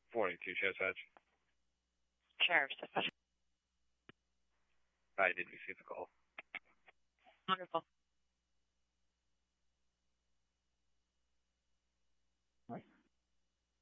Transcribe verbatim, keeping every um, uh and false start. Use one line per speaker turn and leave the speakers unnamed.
forty-two Sheriff's Hatch.
Sheriff's Hatch.
I did receive the call.
Wonderful.
All right.